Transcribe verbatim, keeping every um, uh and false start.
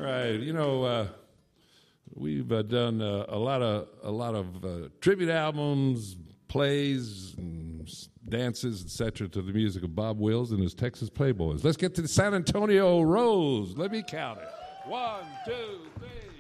right. You know, uh, we've uh, done uh, a lot of a lot of uh, tribute albums, plays, and s- dances, et cetera, to the music of Bob Wills and his Texas Playboys. Let's get to the San Antonio Rose. Let me count it. One, two, three.